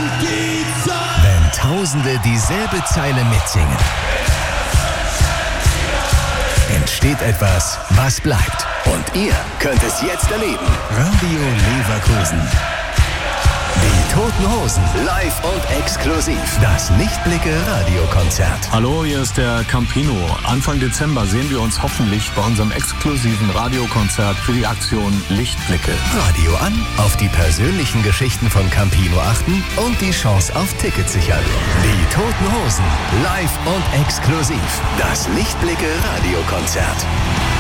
die Zeit. Wenn Tausende dieselbe Zeile mitsingen, entsteht etwas, was bleibt. Und ihr könnt es jetzt erleben. Radio Leverkusen. Die Toten Hosen, live und exklusiv. Das Lichtblicke-Radiokonzert. Hallo, hier ist der Campino. Anfang Dezember sehen wir uns hoffentlich bei unserem exklusiven Radiokonzert für die Aktion Lichtblicke. Radio an, auf die persönlichen Geschichten von Campino achten und die Chance auf Tickets sichern. Die Toten Hosen, live und exklusiv. Das Lichtblicke-Radiokonzert.